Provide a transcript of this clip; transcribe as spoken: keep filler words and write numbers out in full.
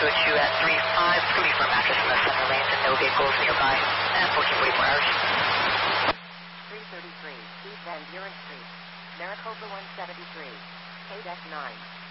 approach you at three five, three for mattress in the center lanes and no vehicles nearby, and fourteen forty-four hours. three thirty-three, East Van Buren Street, Maricopa one seventy-three, K D E C nine.